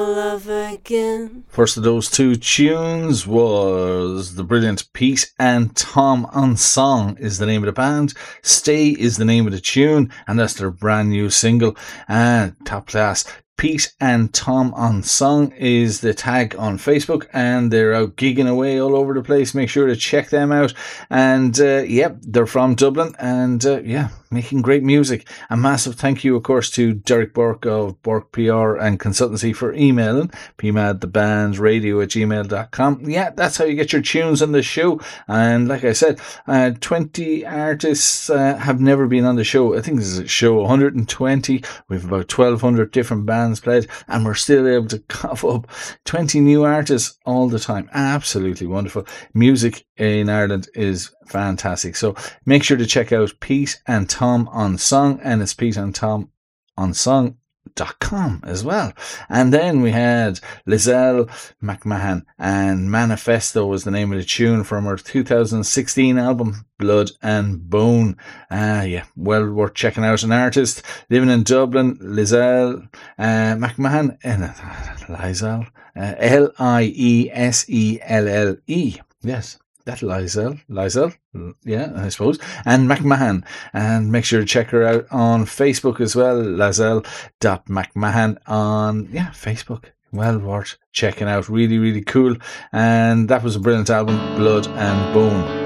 love again. First of those two tunes was the brilliant Pete and Tom on Song is the name of the band. Stay is the name of the tune, and that's their brand new single. Top class. Pete and Tom on Song is the tag on Facebook, and they're out gigging away all over the place. Make sure to check them out. And they're from Dublin, and making great music. A massive thank you, of course, to Derek Burke of Burke PR and Consultancy for emailing pmadthebandsradio@gmail.com. Yeah, that's how you get your tunes on the show. And like I said, 20 artists have never been on the show. I think this is show 120. We have about 1,200 different bands played, and we're still able to cough up 20 new artists all the time. Absolutely wonderful. Music in Ireland is fantastic. So make sure to check out Pete and Tom on Song, and it's Pete and Tom on Song.com as well. And then we had Lizelle McMahon, and Manifesto was the name of the tune from her 2016 album Blood and Bone. Well worth checking out. An artist living in Dublin, Lizelle McMahon, Lizelle, Lieselle. Yes, that Lizelle, yeah, I suppose, and McMahon. And make sure to check her out on Facebook as well, Lizelle.McMahon on Facebook. Well worth checking out. Really, really cool. And that was a brilliant album, Blood and Bone.